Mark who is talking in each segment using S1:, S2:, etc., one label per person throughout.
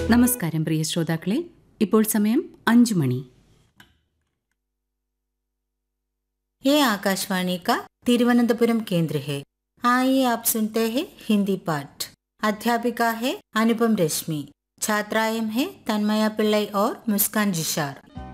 S1: നമസ്കാരം പ്രിയ ശ്രോതാക്കളെ, ഇപ്പോൾ സമയം 5 മണി.
S2: ये आकाशवाणी का तिरुवनंतपुरम केंद्र है. आइए आप सुनते हैं हिंदी पाठ. अध्यापिका है अनुपम रश्मि. छात्राएं हैं तन्मया पिल्लई और मुस्कान जिशार.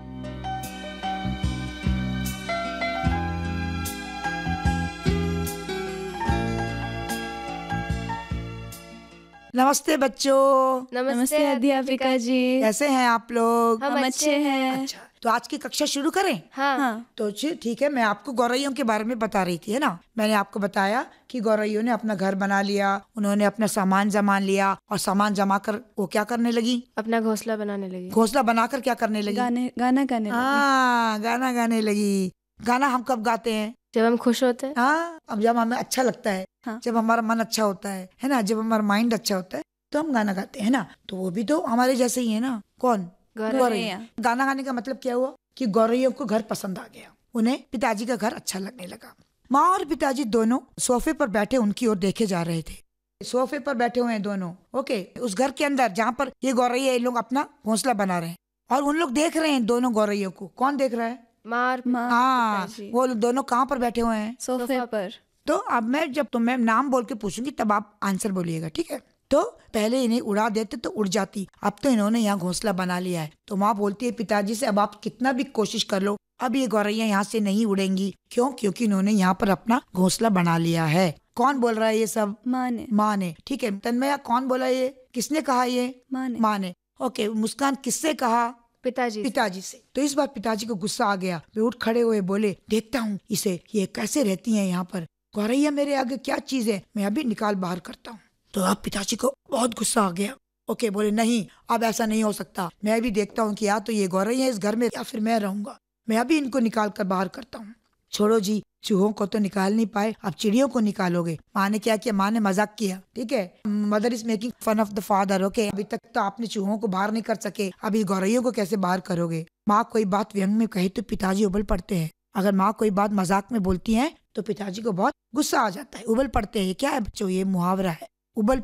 S3: नमस्ते बच्चों.
S4: नमस्ते अध्यापिका जी.
S3: कैसे हैं आप लोग?
S4: हम अच्छे हैं.
S3: अच्छा, तो आज की कक्षा शुरू करें?
S4: हाँ.
S3: तो ठीक है. मैं आपको गौरैयों के बारे में बता रही थी, है ना. मैंने आपको बताया कि गौरैयों ने अपना घर बना लिया, उन्होंने अपना सामान जमा लिया और सामान जमा कर वो क्या करने लगी?
S4: अपना घोंसला बनाने लगी.
S3: घोंसला बनाकर क्या करने लगी?
S4: गाना गाने लगी.
S3: हाँ, गाना गाने लगी. गाना हम कब गाते हैं?
S4: जब हम खुश होते हैं.
S3: हाँ, अब जब हमें अच्छा लगता है.
S4: हाँ.
S3: जब हमारा मन अच्छा होता है ना, जब हमारा माइंड अच्छा होता है तो हम गाना गाते हैं ना. तो वो भी तो हमारे जैसे ही है ना. कौन?
S4: गौरैया.
S3: गाना गाने का मतलब क्या हुआ कि गौरैयों को घर पसंद आ गया. उन्हें पिताजी का घर अच्छा लगने लगा. माँ और पिताजी दोनों सोफे पर बैठे उनकी ओर देखे जा रहे थे. सोफे पर बैठे हुए हैं दोनों. ओके. उस घर के अंदर जहाँ पर ये गौरैया ये लोग अपना घोंसला बना रहे हैं और उन लोग देख रहे हैं दोनों गौरैयों को. कौन देख रहा है?
S4: माँ.
S3: हाँ, वो लोग दोनों कहाँ पर बैठे हुए हैं?
S4: सोफे पर.
S3: तो अब मैं जब तुम्हें नाम बोल के पूछूंगी तब आप आंसर बोलिएगा, ठीक है? तो पहले इन्हें उड़ा देते तो उड़ जाती. अब तो इन्होंने यहाँ घोंसला बना लिया है. तो माँ बोलती है पिताजी से, अब आप कितना भी कोशिश कर लो, अब ये गौरैया यहाँ से नहीं उड़ेंगी. क्यों? क्योंकि इन्होंने यहाँ पर अपना घोंसला बना लिया है. कौन बोल रहा है ये सब? माँ ने. ठीक है. तन्मया, कौन बोला ये? किसने कहा ये? माँ ने. ओके. मुस्कान, किससे कहा? पिताजी से. तो इस बार पिताजी को गुस्सा आ गया. वे उठ खड़े हुए बोले, देखता हूँ इसे, ये कैसे रहती है यहाँ पर. गौरैया मेरे आगे क्या चीज है, मैं अभी निकाल बाहर करता हूँ. तो अब पिताजी को बहुत गुस्सा आ गया. ओके. बोले, नहीं, अब ऐसा नहीं हो सकता. मैं भी देखता हूँ कि या तो ये गौरैया इस घर में या फिर मैं रहूंगा. मैं अभी इनको निकाल कर बाहर करता हूँ. छोड़ो जी, चूहों को तो निकाल नहीं पाए, अब चिड़ियों को निकालोगे. माँ ने क्या किया? माँ ने मजाक किया. ठीक है. Mother is making fun of the father. Okay. अभी तक तो आपने चूहों को बाहर नहीं कर सके, अभी गौरैयों को कैसे बाहर करोगे? माँ कोई बात व्यंग में कहे तो पिताजी उबल पड़ते हैं. अगर माँ कोई बात मजाक में बोलती है तो पिताजी को बहुत गुस्सा आ जाता है. उबल पड़ते हैं. क्या है बच्चों? ये मुहावरा है. उबल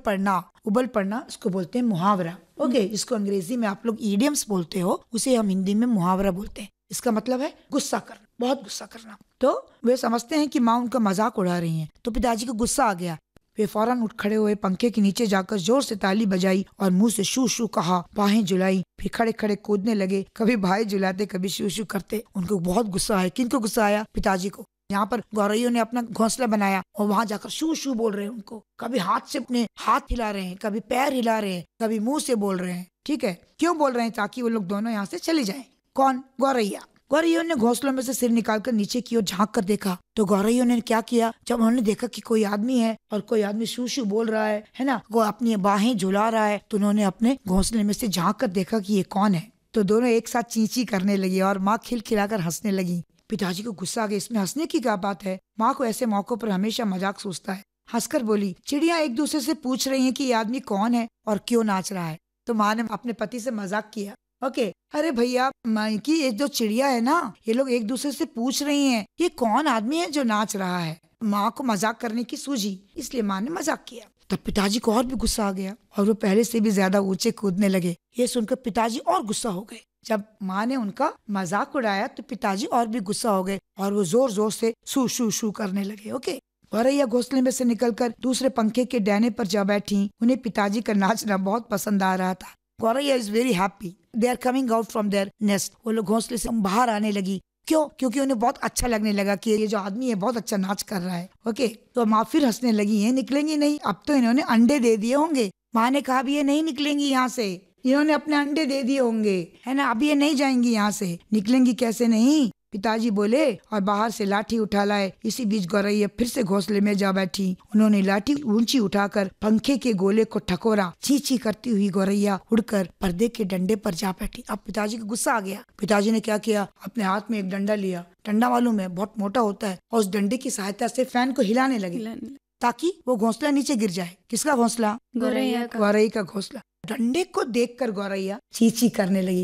S3: पड़ना इसको बोलते हैं मुहावरा. ओके. इसको अंग्रेजी में आप लोग इडियम्स बोलते हो, उसे हम हिंदी में मुहावरा बोलते हैं. इसका मतलब है गुस्सा करना, बहुत गुस्सा करना. तो वे समझते हैं कि माँ उनका मजाक उड़ा रही हैं. तो पिताजी को गुस्सा आ गया. वे फौरन उठ खड़े हुए, पंखे के नीचे जाकर जोर से ताली बजाई और मुंह से शू शू कहा, बाहें झुलाई. फिर खड़े खड़े कूदने लगे. कभी बाहें झुलाते, कभी शू शू करते. उनको बहुत गुस्सा आया. किनको गुस्सा आया? पिताजी को. यहाँ पर गौरैयों ने अपना घोंसला बनाया और वहाँ जाकर शू शू बोल रहे हैं उनको. कभी हाथ से अपने हाथ हिला रहे हैं, कभी पैर हिला रहे हैं, कभी मुंह से बोल रहे हैं. ठीक है. क्यों बोल रहे हैं? ताकि वो लोग दोनों यहाँ से चले जाएं. कौन? गौरैया. गौरैयों ने घोंसलों में से सिर निकालकर नीचे की ओर झांक कर देखा. तो गौरैयों ने क्या किया? जब उन्होंने देखा कि कोई आदमी है और कोई आदमी शू शू बोल रहा है ना, वो अपनी बाहें झुला रहा है, तो उन्होंने अपने घोंसले में से झांक कर देखा कि ये कौन है. तो दोनों एक साथ चींची करने लगी और माँ खिलखिलाकर हंसने लगी. पिताजी को गुस्सा आ गया. इसमें हंसने की क्या बात है? माँ को ऐसे मौकों पर हमेशा मजाक सूझता है. हंसकर बोली, चिड़िया एक दूसरे से पूछ रही हैं कि ये आदमी कौन है और क्यों नाच रहा है. तो माँ ने अपने पति से मजाक किया. ओके. अरे भैया, कि ये जो चिड़िया है ना, ये लोग एक दूसरे से पूछ रही हैं ये कौन आदमी है जो नाच रहा है. माँ को मजाक करने की सूझी, इसलिए माँ ने मजाक किया. तब पिताजी को और भी गुस्सा आ गया और वो पहले से भी ज्यादा ऊंचे कूदने लगे. ये सुनकर पिताजी और गुस्सा हो गए. जब माँ ने उनका मजाक उड़ाया तो पिताजी और भी गुस्सा हो गए और वो जोर जोर से शू शू शू करने लगे. ओके. गौरैया घोंसले में से निकलकर दूसरे पंखे के डैने पर जा बैठी. उन्हें पिताजी का नाचना बहुत पसंद आ रहा था. गौरैया is very happy. They are coming out from there nest. वो लोग घोंसले से बाहर आने लगी. क्यों? क्योंकि उन्हें बहुत अच्छा लगने लगा कि ये जो आदमी है बहुत अच्छा नाच कर रहा है. ओके. तो माँ फिर हंसने लगी. ये निकलेंगी नहीं, अब तो इन्होंने अंडे दे दिए होंगे. माँ ने कहा, भी ये नहीं निकलेंगी यहाँ से, इन्होंने अपने अंडे दे दिए होंगे, है ना, अभी ये नहीं जाएंगी यहाँ से. निकलेंगी कैसे नहीं? पिताजी बोले और बाहर से लाठी उठा लाए. इसी बीच गौरैया फिर से घोंसले में जा बैठी. उन्होंने लाठी ऊंची उठाकर पंखे के गोले को ठकोरा. चींची करती हुई गौरैया उड़कर पर्दे के डंडे पर जा बैठी. अब पिताजी को गुस्सा आ गया. पिताजी ने क्या किया? अपने हाथ में एक डंडा लिया. डंडा मालूम है बहुत मोटा होता है, और उस डंडे की सहायता से फैन को हिलाने लगे ताकि वो घोंसला नीचे गिर जाए. किसका घोंसला?
S4: गौरैया
S3: का घोंसला. डंडे को देखकर गौरैया चींची करने लगी.